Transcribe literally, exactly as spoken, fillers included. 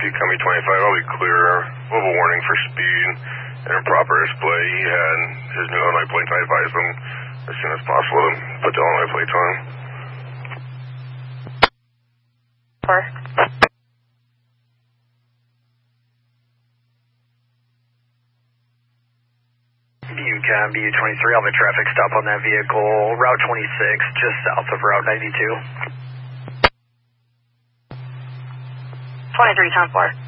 Becoming twenty-five, I'll be clear. Level warning for speed and improper display. He had his new Illinois plate. I advised him as soon as possible to put the Illinois plates on. Four. Bucam, B U twenty-three, I'll have a traffic stop on that vehicle, Route twenty-six, just south of Route ninety-two. twenty-three, ten four.